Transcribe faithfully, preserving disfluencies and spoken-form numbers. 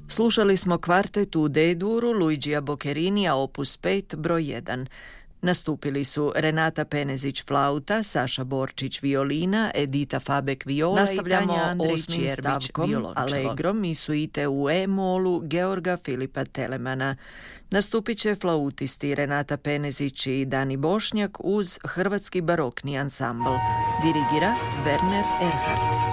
Slušali smo kvartet u D-duru Luigija Bocchettinija opus pet broj jedan. Nastupili su Renata Penezić flauta, Saša Borčić violina, Edita Fabek viola i Tanja Andrić Čjerbić violončelo. Allegrom i suite u E-molu Georga Filipa Telemana. Nastupit će flautisti Renata Penezić i Dani Bošnjak uz Hrvatski barokni ansambl. Dirigira Werner Erhardt.